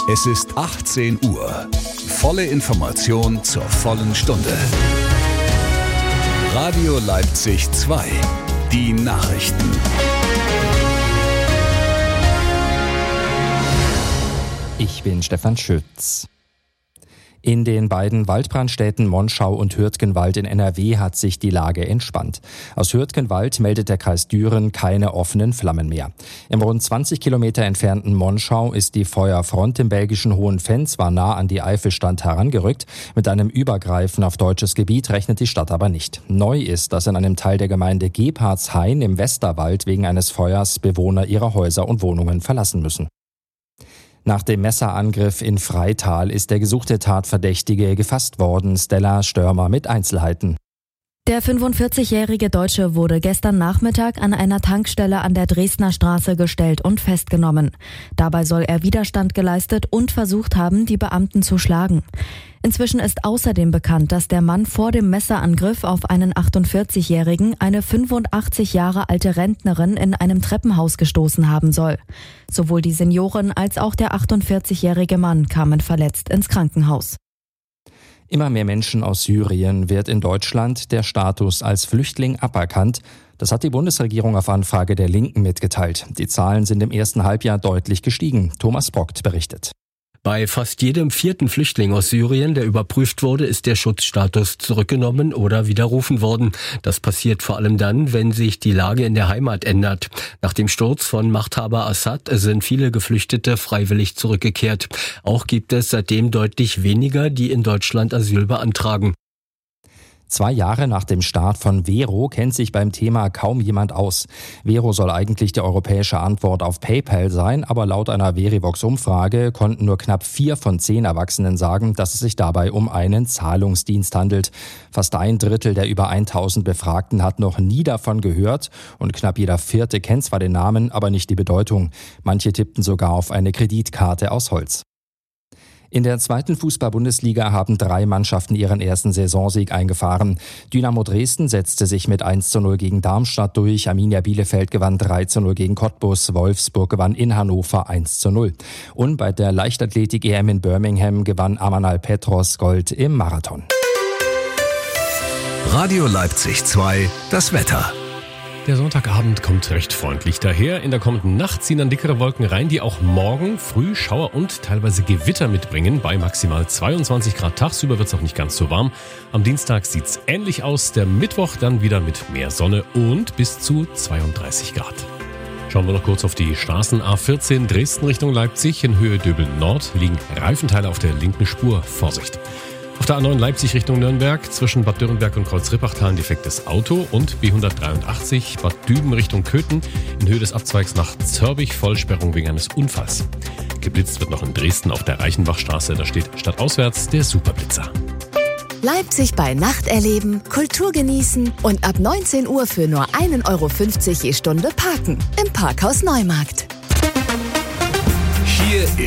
Es ist 18 Uhr. Volle Information zur vollen Stunde. Radio Leipzig 2. Die Nachrichten. Ich bin Stefan Schütz. In den beiden Waldbrandstädten Monschau und Hürtgenwald in NRW hat sich die Lage entspannt. Aus Hürtgenwald meldet der Kreis Düren keine offenen Flammen mehr. Im rund 20 Kilometer entfernten Monschau ist die Feuerfront im belgischen Hohenfenn zwar nah an die Eifelstand herangerückt, mit einem Übergreifen auf deutsches Gebiet rechnet die Stadt aber nicht. Neu ist, dass in einem Teil der Gemeinde Gebhardshain im Westerwald wegen eines Feuers Bewohner ihrer Häuser und Wohnungen verlassen müssen. Nach dem Messerangriff in Freital ist der gesuchte Tatverdächtige gefasst worden. Stella Störmer mit Einzelheiten. Der 45-jährige Deutsche wurde gestern Nachmittag an einer Tankstelle an der Dresdner Straße gestellt und festgenommen. Dabei soll er Widerstand geleistet und versucht haben, die Beamten zu schlagen. Inzwischen ist außerdem bekannt, dass der Mann vor dem Messerangriff auf einen 48-Jährigen eine 85 Jahre alte Rentnerin in einem Treppenhaus gestoßen haben soll. Sowohl die Seniorin als auch der 48-jährige Mann kamen verletzt ins Krankenhaus. Immer mehr Menschen aus Syrien wird in Deutschland der Status als Flüchtling aberkannt. Das hat die Bundesregierung auf Anfrage der Linken mitgeteilt. Die Zahlen sind im ersten Halbjahr deutlich gestiegen. Thomas Brockt berichtet. Bei fast jedem vierten Flüchtling aus Syrien, der überprüft wurde, ist der Schutzstatus zurückgenommen oder widerrufen worden. Das passiert vor allem dann, wenn sich die Lage in der Heimat ändert. Nach dem Sturz von Machthaber Assad sind viele Geflüchtete freiwillig zurückgekehrt. Auch gibt es seitdem deutlich weniger, die in Deutschland Asyl beantragen. 2 Jahre nach dem Start von Vero kennt sich beim Thema kaum jemand aus. Vero soll eigentlich die europäische Antwort auf PayPal sein, aber laut einer Verivox-Umfrage konnten nur knapp 4 von 10 Erwachsenen sagen, dass es sich dabei um einen Zahlungsdienst handelt. Fast 1/3 der über 1000 Befragten hat noch nie davon gehört und knapp jeder Vierte kennt zwar den Namen, aber nicht die Bedeutung. Manche tippten sogar auf eine Kreditkarte aus Holz. In der 2. Fußball-Bundesliga haben 3 Mannschaften ihren ersten Saisonsieg eingefahren. Dynamo Dresden setzte sich mit 1:0 gegen Darmstadt durch. Arminia Bielefeld gewann 3:0 gegen Cottbus. Wolfsburg gewann in Hannover 1:0. Und bei der Leichtathletik-EM in Birmingham gewann Amanal Petros Gold im Marathon. Radio Leipzig 2, das Wetter. Der Sonntagabend kommt recht freundlich daher. In der kommenden Nacht ziehen dann dickere Wolken rein, die auch morgen früh Schauer und teilweise Gewitter mitbringen. Bei maximal 22 Grad tagsüber wird es auch nicht ganz so warm. Am Dienstag sieht's ähnlich aus. Der Mittwoch dann wieder mit mehr Sonne und bis zu 32 Grad. Schauen wir noch kurz auf die Straßen. A14 Dresden Richtung Leipzig. In Höhe Döbeln Nord liegen Reifenteile auf der linken Spur. Vorsicht! Auf der A9 Leipzig Richtung Nürnberg zwischen Bad Dürrenberg und Kreuzrippachtal ein defektes Auto und B183 Bad Düben Richtung Köthen in Höhe des Abzweigs nach Zörbich Vollsperrung wegen eines Unfalls. Geblitzt wird noch in Dresden auf der Reichenbachstraße, da steht stadtauswärts der Superblitzer. Leipzig bei Nacht erleben, Kultur genießen und ab 19 Uhr für nur 1,50 € je Stunde parken im Parkhaus Neumarkt. Hier